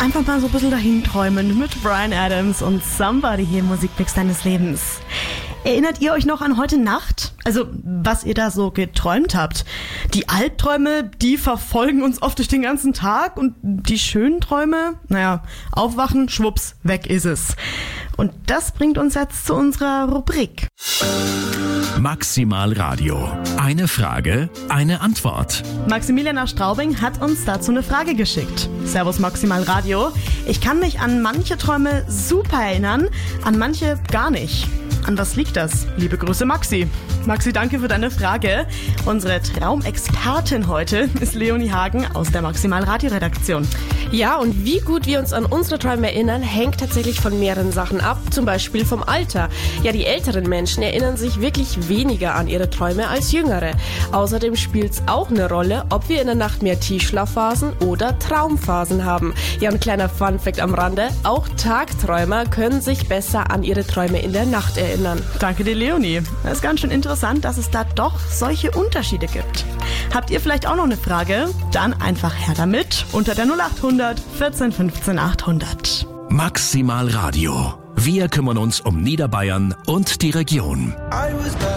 einfach mal so ein bisschen dahin träumen mit Bryan Adams und Somebody hier im Musikmix deines Lebens. Erinnert ihr euch noch an heute Nacht? Also, was ihr da so geträumt habt? Die Albträume, die verfolgen uns oft durch den ganzen Tag und die schönen Träume, aufwachen, schwupps, weg ist es. Und das bringt uns jetzt zu unserer Rubrik. Maximal Radio. Eine Frage, eine Antwort. Maximilian aus Straubing hat uns dazu eine Frage geschickt. Servus Maximal Radio. Ich kann mich an manche Träume super erinnern, an manche gar nicht. An was liegt das? Liebe Grüße Maxi. Maxi, danke für deine Frage. Unsere Traumexpertin heute ist Leonie Hagen aus der Maximal Radio Redaktion. Ja, und wie gut wir uns an unsere Träume erinnern, hängt tatsächlich von mehreren Sachen ab, zum Beispiel vom Alter. Ja, die älteren Menschen erinnern sich wirklich weniger an ihre Träume als jüngere. Außerdem spielt es auch eine Rolle, ob wir in der Nacht mehr Tiefschlafphasen oder Traumphasen haben. Ja, ein kleiner Funfact am Rande, auch Tagträumer können sich besser an ihre Träume in der Nacht erinnern. Danke dir, Leonie. Das ist ganz schön interessant, dass es da doch solche Unterschiede gibt. Habt ihr vielleicht auch noch eine Frage? Dann einfach her damit unter der 0800 14 15 800. Maximal Radio. Wir kümmern uns um Niederbayern und die Region.